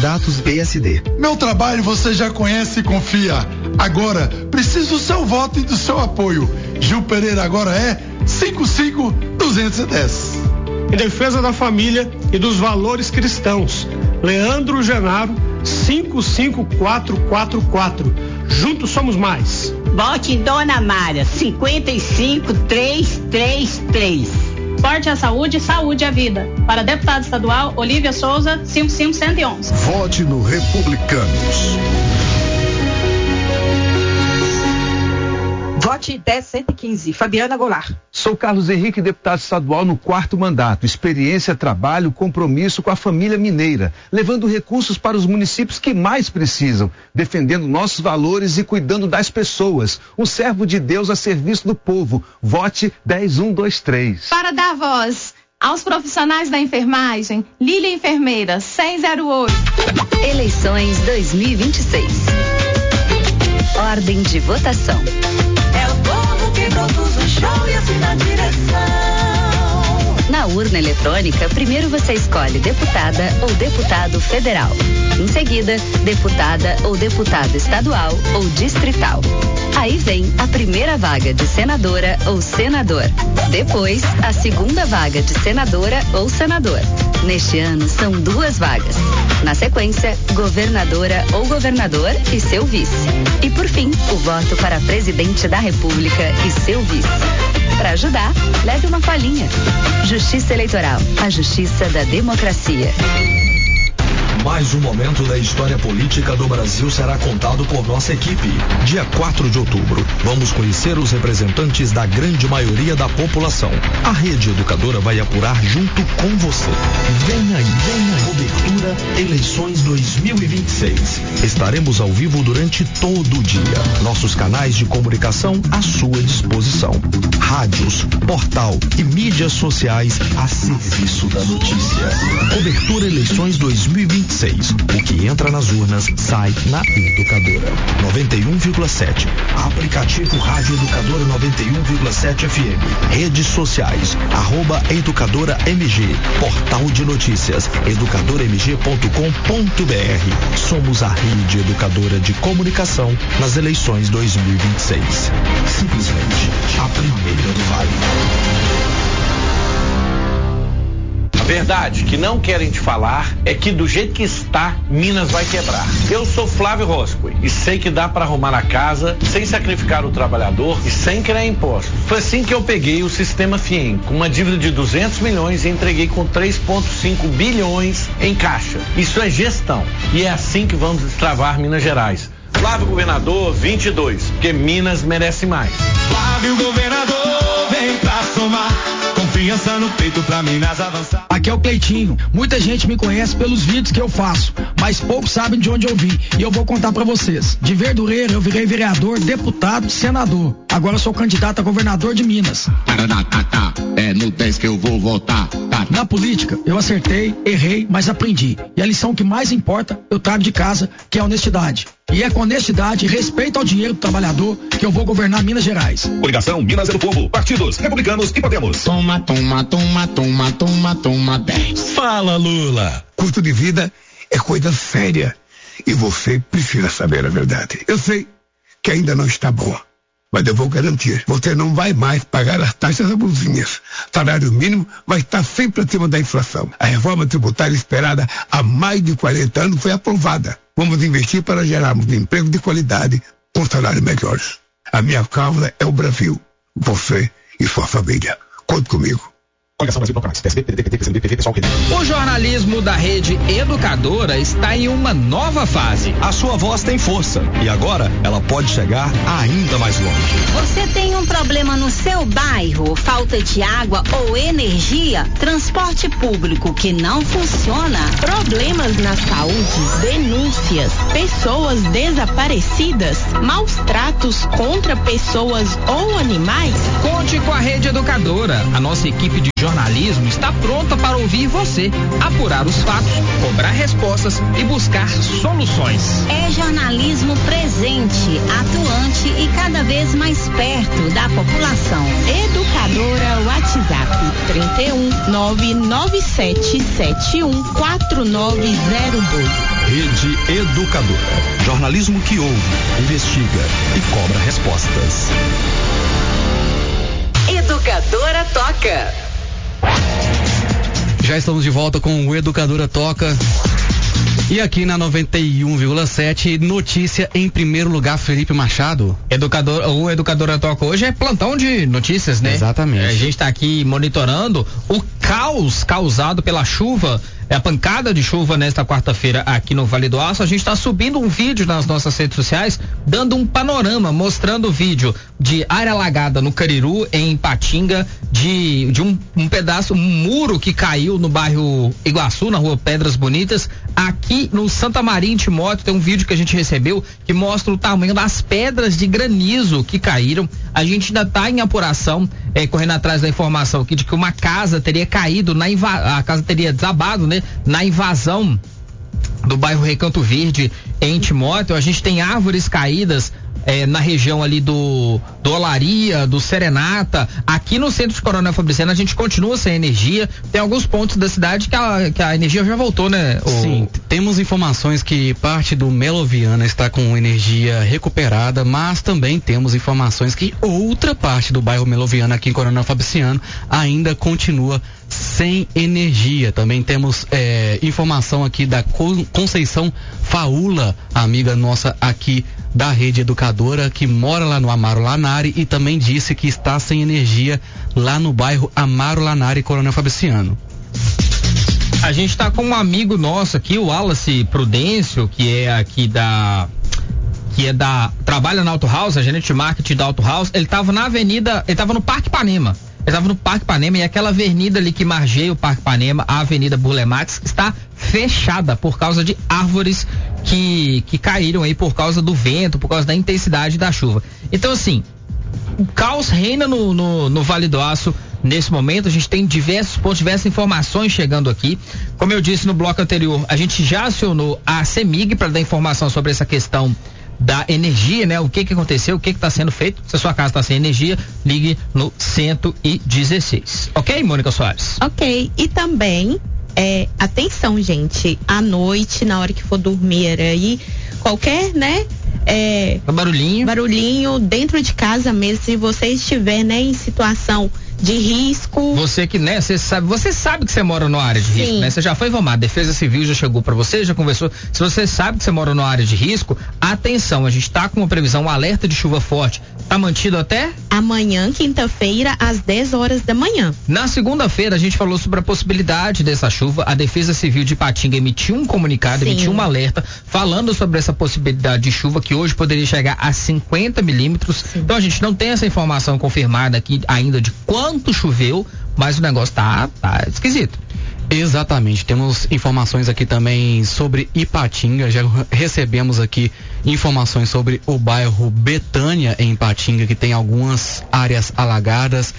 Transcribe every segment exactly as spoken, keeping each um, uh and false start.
Contratos P S D. Meu trabalho você já conhece e confia. Agora, preciso do seu voto e do seu apoio. Gil Pereira agora é cinco cinco duzentos e dez. Em defesa da família e dos valores cristãos, Leandro Genaro, cinco cinco quatro quatro quatro. Juntos somos mais. Vote em Dona Mara, cinquenta e cinco trezentos e trinta e três. Esporte à saúde, saúde à vida. Para deputado estadual, Olívia Souza, cinco cinco um um. Vote no Republicanos. Vote dez cento e quinze, Fabiana Goulart. Sou Carlos Henrique, deputado estadual no quarto mandato. Experiência, trabalho, compromisso com a família mineira, levando recursos para os municípios que mais precisam, defendendo nossos valores e cuidando das pessoas. Um servo de Deus a serviço do povo. Vote dez um dois três. Para dar voz aos profissionais da enfermagem, Lília Enfermeira, seis zero oito. Eleições dois mil e vinte e seis. Ordem de votação. É o povo que produz o show e assina a direção. Na urna eletrônica, primeiro você escolhe deputada ou deputado federal. Em seguida, deputada ou deputado estadual ou distrital. Aí vem a primeira vaga de senadora ou senador. Depois, a segunda vaga de senadora ou senador. Neste ano, são duas vagas. Na sequência, governadora ou governador e seu vice. E por fim, o voto para presidente da República e seu vice. Para ajudar, leve uma palhinha. Justiça Eleitoral, a justiça da democracia. Mais um momento da história política do Brasil será contado por nossa equipe. Dia quatro de outubro, vamos conhecer os representantes da grande maioria da população. A Rede Educadora vai apurar junto com você. Vem aí, vem aí. Cobertura Eleições dois mil e vinte e seis. Estaremos ao vivo durante todo o dia. Nossos canais de comunicação à sua disposição. Rádios, portal e mídias sociais a serviço da notícia. Cobertura Eleições dois mil e vinte e seis. O que entra nas urnas sai na Educadora. noventa e um vírgula sete. Aplicativo Rádio Educadora noventa e um vírgula sete F M. Redes sociais. Arroba Educadora M G. Portal de notícias. educadora m g ponto com ponto b r. Somos a rede educadora de comunicação nas eleições dois mil e vinte e seis. Simplesmente a primeira do Vale. Verdade que não querem te falar é que do jeito que está, Minas vai quebrar. Eu sou Flávio Roscoe e sei que dá para arrumar a casa sem sacrificar o trabalhador e sem criar impostos. Foi assim que eu peguei o sistema FIEM com uma dívida de duzentos milhões e entreguei com três vírgula cinco bilhões em caixa. Isso é gestão e é assim que vamos destravar Minas Gerais. Flávio Governador vinte e dois, porque Minas merece mais. Flávio Governador, vem pra somar. Confiança no peito pra Minas avançar. Aqui é o Cleitinho. Muita gente me conhece pelos vídeos que eu faço, mas poucos sabem de onde eu vim. E eu vou contar pra vocês. De Verdureira eu virei vereador, deputado, senador. Agora eu sou candidato a governador de Minas. É no dez que eu vou votar. Na política, eu acertei, errei, mas aprendi. E a lição que mais importa, eu trago de casa, que é a honestidade. E é com honestidade e respeito ao dinheiro do trabalhador que eu vou governar Minas Gerais. Coligação Minas é do Povo, partidos republicanos e Podemos. Toma, toma, toma, toma, toma, toma, dez. Fala, Lula. Custo de vida é coisa séria e você precisa saber a verdade. Eu sei que ainda não está boa, mas eu vou garantir, você não vai mais pagar as taxas abusinhas. Salário mínimo vai estar sempre acima da inflação. A reforma tributária esperada há mais de quarenta anos foi aprovada. Vamos investir para gerarmos emprego de qualidade com salários melhores. A minha causa é o Brasil, você e sua família. Conte comigo. Coligação Brasil Procurados, P S D, P D T, P C M D, P V, Pessoal Querido. O jornalismo da Rede Educadora está em uma nova fase. A sua voz tem força e agora ela pode chegar ainda mais longe. Você tem um problema no seu bairro, falta de água ou energia, transporte público que não funciona, Problemas na saúde, denúncias, pessoas desaparecidas, maus tratos contra pessoas ou animais? Conte com a Rede Educadora. A nossa equipe de jornalismo está pronta para ouvir você, apurar os fatos, cobrar respostas e buscar soluções. É jornalismo presente, atuante e cada vez mais perto da população. Educadora WhatsApp trinta e um, nove nove sete sete um, quatro nove zero dois. Toca. Já estamos de volta com o Educadora Toca. E aqui na noventa e um vírgula sete, notícia em primeiro lugar, Felipe Machado. Educador, o Educadora Toca hoje é plantão de notícias, né? Exatamente. A gente está aqui monitorando o caos causado pela chuva, é a pancada de chuva nesta quarta-feira aqui no Vale do Aço. A gente está subindo um vídeo nas nossas redes sociais, dando um panorama, mostrando o vídeo de área alagada no Cariru, em Ipatinga, de, de um, um pedaço, um muro que caiu no bairro Iguaçu, na rua Pedras Bonitas. Aqui no Santa Maria, em Timóteo, tem um vídeo que a gente recebeu que mostra o tamanho das pedras de granizo que caíram. A gente ainda está em apuração, é, correndo atrás da informação aqui de que uma casa teria caído, na inva- a casa teria desabado, né? Na invasão do bairro Recanto Verde, em Timóteo. A gente tem árvores caídas É, na região ali do, do Olaria, do Serenata. Aqui no centro de Coronel Fabriciano a gente continua sem energia. Tem alguns pontos da cidade que a, que a energia já voltou, né? O... Sim, temos informações que parte do Meloviana está com energia recuperada, mas também temos informações que outra parte do bairro Meloviana aqui em Coronel Fabriciano ainda continua sem energia. Também temos é, informação aqui da Conceição Faula, amiga nossa aqui da Rede Educadora, que mora lá no Amaro Lanari e também disse que está sem energia lá no bairro Amaro Lanari, Coronel Fabriciano. A gente está com um amigo nosso aqui, o Wallace Prudêncio, que é aqui da... que é da... trabalha na Auto House, a gerente de marketing da Auto House. Ele estava na avenida, ele estava no Parque Ipanema. Ele estava no Parque Ipanema e aquela avenida ali que margeia o Parque Ipanema, a Avenida Burle Marx, está fechada por causa de árvores que, que caíram aí por causa do vento, por causa da intensidade da chuva. Então, assim, o caos reina no, no, no Vale do Aço nesse momento. A gente tem diversos pontos, diversas informações chegando aqui. Como eu disse no bloco anterior, a gente já acionou a CEMIG para dar informação sobre essa questão da energia, né? O que que aconteceu, o que que tá sendo feito. Se a sua casa tá sem energia, ligue no cento e dezesseis. Ok, Mônica Soares? Ok, e também, é, atenção, gente, à noite, na hora que for dormir aí, qualquer, né? É, barulhinho. Barulhinho dentro de casa mesmo, se você estiver, né, em situação de risco. Você que, né, você sabe, você sabe que você mora numa área de Sim. risco, né? Você já foi informado, a Defesa Civil já chegou para você, já conversou. Se você sabe que você mora numa área de risco, atenção, a gente tá com uma previsão, um alerta de chuva forte, tá mantido até? Amanhã, quinta-feira, às dez horas da manhã. Na segunda-feira, a gente falou sobre a possibilidade dessa chuva. A Defesa Civil de Ipatinga emitiu um comunicado, Sim. emitiu um alerta falando sobre essa possibilidade de chuva que hoje poderia chegar a cinquenta milímetros. Sim. Então a gente não tem essa informação confirmada aqui ainda de quanto choveu, mas o negócio tá, tá esquisito. Exatamente, temos informações aqui também sobre Ipatinga, já recebemos aqui informações sobre o bairro Betânia em Ipatinga, que tem algumas áreas alagadas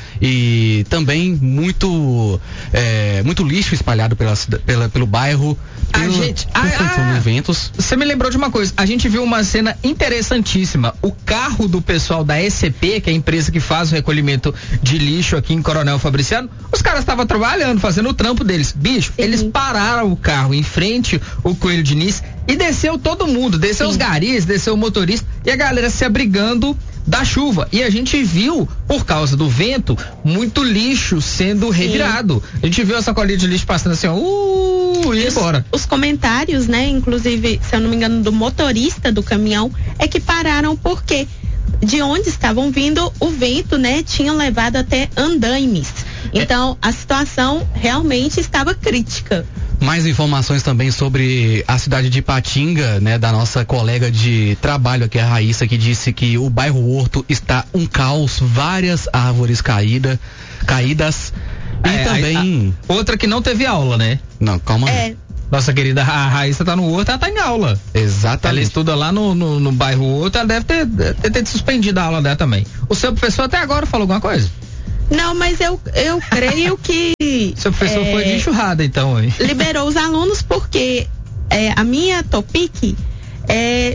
e também muito é, muito lixo espalhado pela, pela, pelo bairro, A pela, gente, por função ah, dos ventos. Você me lembrou de uma coisa, a gente viu uma cena interessantíssima, o carro do pessoal da E C P, que é a empresa que faz o recolhimento de lixo aqui em Coronel Fabriciano, os caras estavam trabalhando, fazendo o trampo deles. Bicho, Sim. eles pararam o carro em frente ao Coelho Diniz e desceu todo mundo, desceu Sim. os garis, desceu o motorista e a galera se abrigando da chuva. E a gente viu, por causa do vento, muito lixo sendo Sim. revirado. A gente viu a sacolinha de lixo passando assim, ó, uh, e embora. Os, os comentários, né, inclusive, se eu não me engano, do motorista do caminhão, é que pararam porque de onde estavam vindo o vento, né, tinham levado até andaimes. Então, a situação realmente estava crítica. Mais informações também sobre a cidade de Ipatinga, né, da nossa colega de trabalho aqui, a Raíssa, que disse que o bairro Horto está um caos, várias árvores caída, caídas e é, também... A, a, outra que não teve aula, né? Não, calma é. aí. Nossa querida a Raíssa tá no Horto, ela tá em aula. Exatamente. Ela estuda lá no, no, no bairro Horto, ela deve ter, ter, ter suspendido a aula dela também. O seu professor até agora falou alguma coisa? Não, mas eu, eu creio que... Seu professor é, foi de enxurrada, então, hein? Liberou os alunos porque é, a minha Topic, é,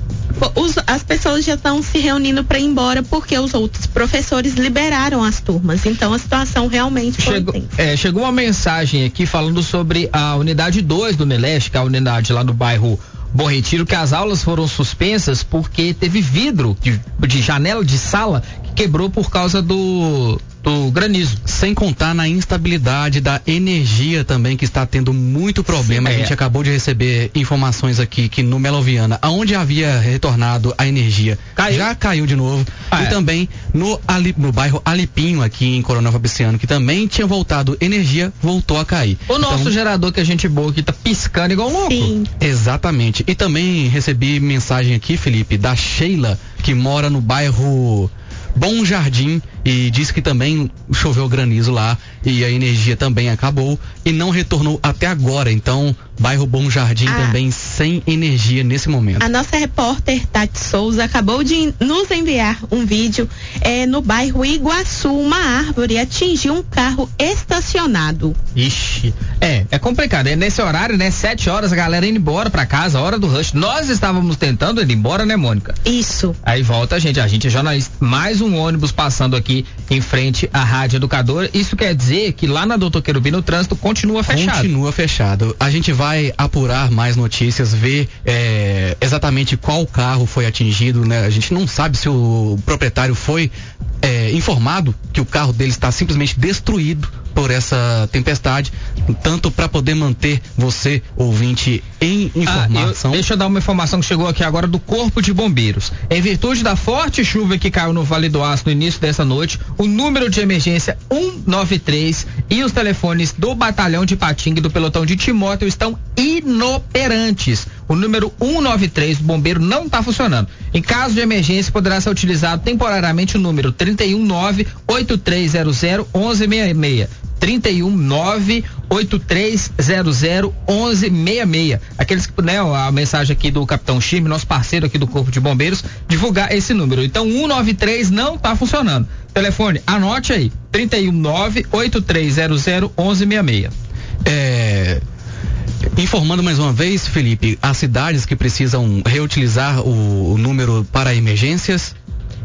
os, as pessoas já estão se reunindo para ir embora porque os outros professores liberaram as turmas. Então, a situação realmente foi chegou, intensa. É, chegou uma mensagem aqui falando sobre a unidade dois do Meleste, que é a unidade lá no bairro Bom Retiro, que as aulas foram suspensas porque teve vidro de, de janela de sala que quebrou por causa do... do granizo. Sem contar na instabilidade da energia também, que está tendo muito problema. Sim, a gente é. acabou de receber informações aqui que no Meloviana, aonde havia retornado a energia, caiu. já caiu de novo. Ah, e é. também no, Ali, no bairro Alipinho, aqui em Coronel Fabriciano, que também tinha voltado energia, voltou a cair. O então, nosso gerador, que a gente boa aqui, tá piscando igual um louco. Sim. Exatamente. E também recebi mensagem aqui, Felipe, da Sheila, que mora no bairro Bom Jardim, e disse que também choveu granizo lá e a energia também acabou e não retornou até agora. Então, bairro Bom Jardim ah, também sem energia nesse momento. A nossa repórter Tati Souza acabou de nos enviar um vídeo é, no bairro Iguaçu. Uma árvore atingiu um carro estacionado. Ixi, é, é complicado. É nesse horário, né? Sete horas, a galera indo embora pra casa, hora do rush. Nós estávamos tentando ir embora, né, Mônica? Isso. Aí volta a gente, a gente é jornalista. Mais um ônibus passando aqui em frente à Rádio Educadora. Isso quer dizer que lá na Doutor Querubino o trânsito continua fechado. Continua fechado. A gente vai apurar mais notícias, ver é, exatamente qual carro foi atingido, né? A gente não sabe se o proprietário foi é, informado que o carro dele está simplesmente destruído por essa tempestade, tanto para poder manter você, ouvinte, em informação. Ah, eu, deixa eu dar uma informação que chegou aqui agora do Corpo de Bombeiros. Em virtude da forte chuva que caiu no Vale do Aço no início dessa noite, o número de emergência um nove três e os telefones do Batalhão de Patinga e do Pelotão de Timóteo estão inoperantes. O número um nove três do bombeiro não está funcionando. Em caso de emergência, poderá ser utilizado temporariamente o número trinta e um nove oito três zero zero um um seis seis. trinta e um nove oito três zero zero um um seis seis. Aqueles que, né, a mensagem aqui do Capitão Chime, nosso parceiro aqui do Corpo de Bombeiros, divulgar esse número. Então, um nove três não está funcionando. Telefone, anote aí, trinta e um nove oito três zero zero um um seis seis. É... Informando mais uma vez, Felipe, as cidades que precisam reutilizar o, o número para emergências.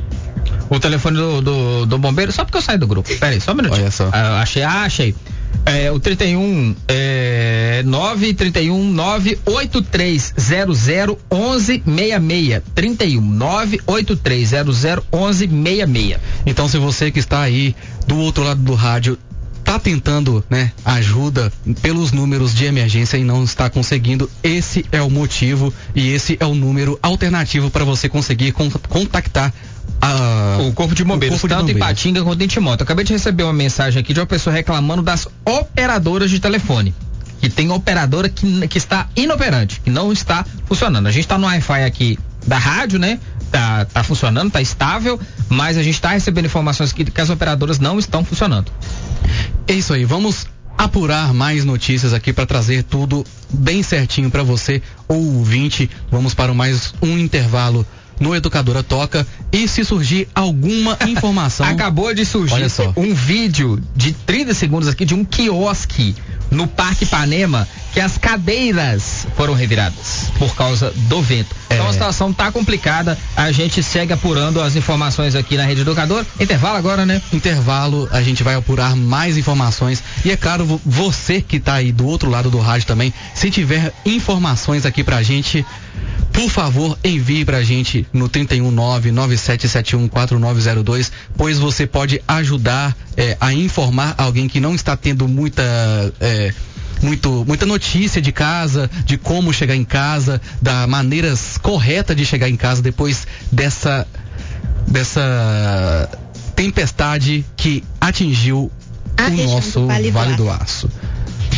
O telefone do, do, do bombeiro, só porque eu saí do grupo. Pera aí, só um minutinho. Olha só. Ah, achei, ah, achei. É, o trinta e um é, nove trinta e um nove oito três zero zero um um seis seis. trinta e um nove oito três zero zero um um seis seis. Então, se você que está aí do outro lado do rádio tá tentando, né, ajuda pelos números de emergência e não está conseguindo, esse é o motivo e esse é o número alternativo para você conseguir con- contactar a, o Corpo de Bombeiros, corpo de tanto bombeiros. em Patinga quanto em Timóteo. Acabei de receber uma mensagem aqui de uma pessoa reclamando das operadoras de telefone. Que tem operadora que, que está inoperante, que não está funcionando. A gente está no Wi-Fi aqui da rádio, né? Tá, tá funcionando, tá estável, mas a gente está recebendo informações que, que as operadoras não estão funcionando. É isso aí, vamos apurar mais notícias aqui para trazer tudo bem certinho para você, ouvinte. Vamos para mais um intervalo no Educadora Toca, e se surgir alguma informação... Acabou de surgir um vídeo de trinta segundos aqui de um quiosque no Parque Ipanema, que as cadeiras foram reviradas por causa do vento. É. Então a situação tá complicada, a gente segue apurando as informações aqui na Rede Educadora. Intervalo agora, né? Intervalo, a gente vai apurar mais informações, e é claro, você que tá aí do outro lado do rádio também, se tiver informações aqui pra gente, por favor, envie pra gente no trinta e um nove nove sete sete um quatro nove zero dois, pois você pode ajudar é, a informar alguém que não está tendo muita é, muito, muita notícia de casa, de como chegar em casa, da maneira correta de chegar em casa depois dessa dessa tempestade que atingiu a o nosso Vale do, vale do Aço. Aço.